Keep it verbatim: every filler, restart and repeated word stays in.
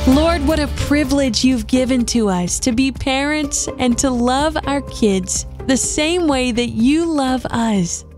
Lord, what a privilege you've given to us to be parents and to love our kids the same way that you love us.